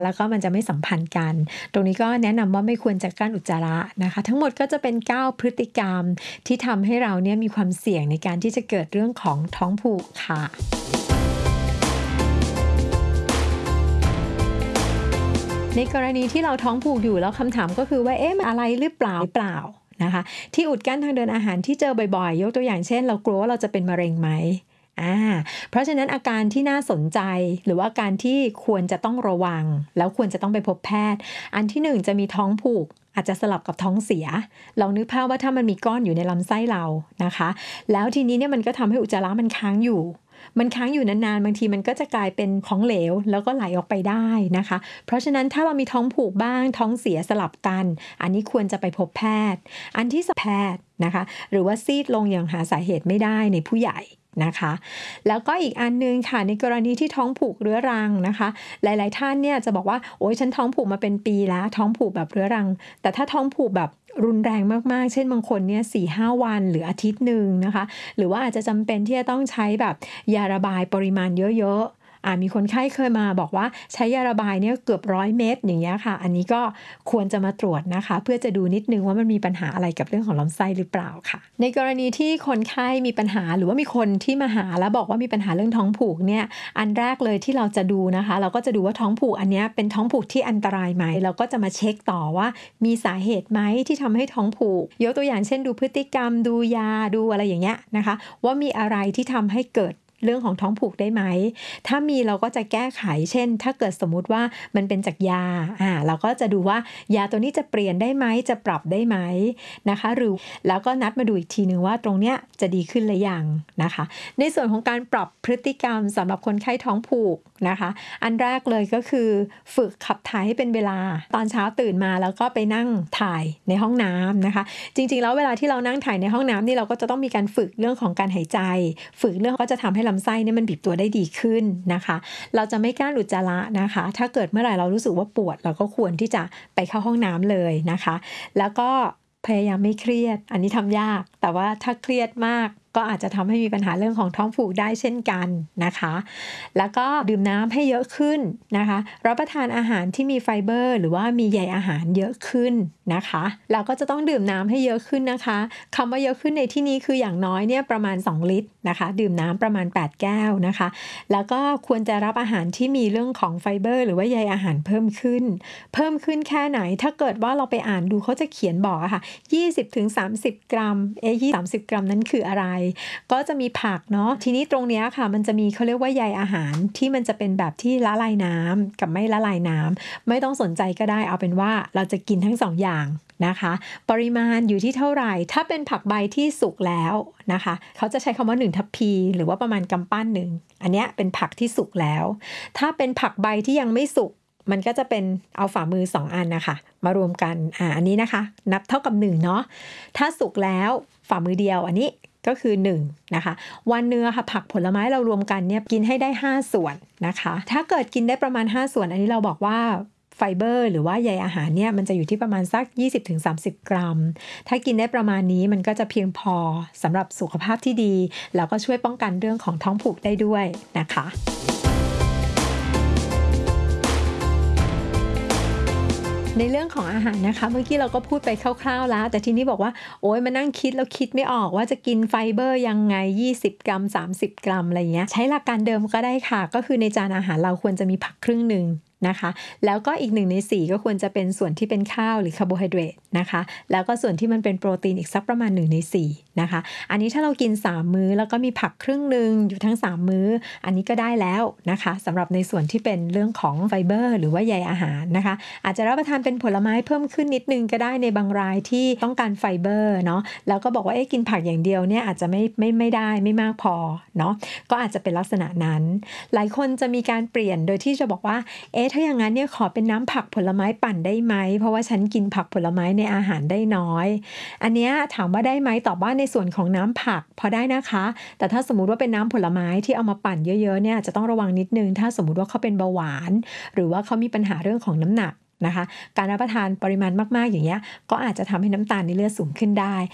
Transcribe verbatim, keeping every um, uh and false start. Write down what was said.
แล้วก็มันจะไม่สัมพันธ์กันตรงนี้ก็แนะนำว่าไม่ควรจะกลั้นอุจจาระนะคะทั้งหมดก็จะเป็นเก้าพฤติกรรมที่ทำให้เราเนี่ยมีความเสี่ยงในการที่จะเกิดเรื่องของท้องผูกค่ะในกรณีที่เราท้องผูกอยู่แล้วคำถามก็คือว่าเอ๊ะมันอะไรหรือเปล่าหรือเปล่านะคะที่อุดกั้นทางเดินอาหารที่เจอบ่อยๆยกตัวอย่างเช่นเรากลัวว่าเราจะเป็นมะเร็งไหมอ่าเพราะฉะนั้นอาการที่น่าสนใจหรือว่าการที่ควรจะต้องระวังแล้วควรจะต้องไปพบแพทย์อันที่หนึ่งจะมีท้องผูกอาจจะสลับกับท้องเสียลองนึกภาพว่าถ้ามันมีก้อนอยู่ในลำไส้เรานะคะแล้วทีนี้เนี่ยมันก็ทำให้อุจจาระมันค้างอยู่มันค้างอยู่นานๆบางทีมันก็จะกลายเป็นของเหลวแล้วก็ไหลออกไปได้นะคะเพราะฉะนั้นถ้าเรามีท้องผูกบ้างท้องเสียสลับกันอันนี้ควรจะไปพบแพทย์อันที่สองแพทย์นะคะหรือว่าซีดลงอย่างหาสาเหตุไม่ได้ในผู้ใหญ่นะคะแล้วก็อีกอันนึงค่ะในกรณีที่ท้องผูกเรื้อรังนะคะหลายๆท่านเนี่ยจะบอกว่าโอ๊ยฉันท้องผูกมาเป็นปีแล้วท้องผูกแบบเรื้อรังแต่ถ้าท้องผูกแบบรุนแรงมากๆเช่นบางคนเนี่ย สี่ห้า วันหรืออาทิตย์หนึ่งนะคะหรือว่าอาจจะจำเป็นที่จะต้องใช้แบบยาระบายปริมาณเยอะๆอ่ามีคนไข้เคยมาบอกว่าใช้ยาระบายเนี่ยเกือบร้อยเม็ดอย่างเงี้ยค่ะอันนี้ก็ควรจะมาตรวจนะคะเพื่อจะดูนิดนึงว่ามันมีปัญหาอะไรกับเรื่องของลำไส้หรือเปล่าค่ะในกรณีที่คนไข้มีปัญหาหรือว่ามีคนที่มาหาแล้วบอกว่ามีปัญหาเรื่องท้องผูกเนี่ยอันแรกเลยที่เราจะดูนะคะเราก็จะดูว่าท้องผูกอันนี้เป็นท้องผูกที่อันตรายไหมเราก็จะมาเช็คต่อว่ามีสาเหตุไหมที่ทำให้ท้องผูกยกตัวอย่างเช่นดูพฤติกรรมดูยาดูอะไรอย่างเงี้ยนะคะว่ามีอะไรที่ทำให้เกิดเรื่องของท้องผูกได้ไหมถ้ามีเราก็จะแก้ไขเช่นถ้าเกิดสมมุติว่ามันเป็นจากยาอ่าเราก็จะดูว่ายาตัวนี้จะเปลี่ยนได้ไหมจะปรับได้ไหมนะคะหรือแล้วก็นัดมาดูอีกทีนึงว่าตรงเนี้ยจะดีขึ้นหรือยังนะคะในส่วนของการปรับพฤติกรรมสำหรับคนไข้ท้องผูกนะคะอันแรกเลยก็คือฝึกขับถ่ายให้เป็นเวลาตอนเช้าตื่นมาแล้วก็ไปนั่งถ่ายในห้องน้ำนะคะจริงๆแล้วเวลาที่เรานั่งถ่ายในห้องน้ำนี่เราก็จะต้องมีการฝึกเรื่องของการหายใจฝึกเรื่องก็จะทำให้ลำไส้เนี่ยมันบีบตัวได้ดีขึ้นนะคะเราจะไม่กลั้นอุจจาระนะคะถ้าเกิดเมื่อไหร่เรารู้สึกว่าปวดเราก็ควรที่จะไปเข้าห้องน้ำเลยนะคะแล้วก็พยายามไม่เครียดอันนี้ทำยากแต่ว่าถ้าเครียดมากก็อาจจะทำให้มีปัญหาเรื่องของท้องผูกได้เช่นกันนะคะแล้วก็ดื่มน้ำให้เยอะขึ้นนะคะรับประทานอาหารที่มีไฟเบอร์หรือว่ามีใยอาหารเยอะขึ้นนะคะเราก็จะต้องดื่มน้ำให้เยอะขึ้นนะคะคำว่าเยอะขึ้นในที่นี้คืออย่างน้อยเนี่ยประมาณสองลิตรนะคะดื่มน้ำประมาณแปดแก้วนะคะแล้วก็ควรจะรับอาหารที่มีเรื่องของไฟเบอร์หรือว่าใยอาหารเพิ่มขึ้นเพิ่มขึ้นแค่ไหนถ้าเกิดว่าเราไปอ่านดูเขาจะเขียนบอกอะค่ะ ยี่สิบถึงสามสิบ กรัมเอ๊ะยี่สิบ สามสิบ กรัมนั้นคืออะไรก็จะมีผักเนาะทีนี้ตรงเนี้ยค่ะมันจะมีเขาเรียกว่าใยอาหารที่มันจะเป็นแบบที่ละลายน้ำกับไม่ละลายน้ำไม่ต้องสนใจก็ได้เอาเป็นว่าเราจะกินทั้งสองอย่างนะคะปริมาณอยู่ที่เท่าไหร่ถ้าเป็นผักใบที่สุกแล้วนะคะเขาจะใช้คำว่าหนึ่งทัพพีหรือว่าประมาณกำปั้นหนึ่งอันเนี้ยเป็นผักที่สุกแล้วถ้าเป็นผักใบที่ยังไม่สุกมันก็จะเป็นเอาฝ่ามือสองอันนะคะมารวมกันอ่าอันนี้นะคะนับเท่ากับหนึ่งเนาะถ้าสุกแล้วฝ่ามือเดียวอันนี้ก็คือหนึ่งนะคะวันเนื้อค่ะผักผลไม้เรารวมกันเนี่ยกินให้ได้ห้าส่วนนะคะถ้าเกิดกินได้ประมาณห้าส่วนอันนี้เราบอกว่าไฟเบอร์หรือว่าใยอาหารเนี่ยมันจะอยู่ที่ประมาณสัก ยี่สิบถึงสามสิบ กรัมถ้ากินได้ประมาณนี้มันก็จะเพียงพอสำหรับสุขภาพที่ดีแล้วก็ช่วยป้องกันเรื่องของท้องผูกได้ด้วยนะคะในเรื่องของอาหารนะคะเมื่อกี้เราก็พูดไปคร่าวๆแล้วแต่ทีนี้บอกว่าโอ๊ยมานั่งคิดแล้วคิดไม่ออกว่าจะกินไฟเบอร์ยังไงยี่สิบกรัมสามสิบกรัมอะไรเงี้ยใช้หลักการเดิมก็ได้ค่ะก็คือในจานอาหารเราควรจะมีผักครึ่งหนึ่งนะคะแล้วก็อีกหนึ่งในสี่ก็ควรจะเป็นส่วนที่เป็นข้าวหรือคาร์โบไฮเดรตนะคะแล้วก็ส่วนที่มันเป็นโปรตีนอีกสักประมาณหนึ่งในสี่นะคะอันนี้ถ้าเรากินสามมื้อแล้วก็มีผักครึ่งนึงอยู่ทั้งสามมื้ออันนี้ก็ได้แล้วนะคะสำหรับในส่วนที่เป็นเรื่องของไฟเบอร์หรือว่าใยอาหารนะคะอาจจะรับประทานเป็นผลไม้เพิ่มขึ้นนิดนึงก็ได้ในบางรายที่ต้องการไฟเบอร์เนาะแล้วก็บอกว่าเอ๊ะกินผักอย่างเดียวเนี่ยอาจจะไม่ไม่ไม่ได้ไม่มากพอเนาะก็อาจจะเป็นลักษณะนั้นหลายคนจะมีการเปลี่ยนโดยที่จะบอกว่าเอ๊ะถ้าอย่างนั้นเนี่ยขอเป็นน้ำผักผลไม้ปั่นได้ไหมเพราะว่าฉันกินผักผลไม้ในอาหารได้น้อยอันเนี้ยถามว่าได้ไหมตอบว่าในส่วนของน้ำผักพอได้นะคะแต่ถ้าสมมุติว่าเป็นน้ำผลไม้ที่เอามาปั่นเยอะๆเนี่ยจะต้องระวังนิดนึงถ้าสมมุติว่าเขาเป็นเบาหวานหรือว่าเขามีปัญหาเรื่องของน้ำหนักนะคะการรับประทานปริมาณมากๆอย่างเงี้ยก็อาจจะทำให้น้ำตาลในเลือดสูงขึ้นได้